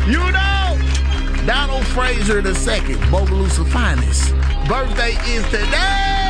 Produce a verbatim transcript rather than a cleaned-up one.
You know, Donald Frazier the second, Bogalusa finest. Birthday is today.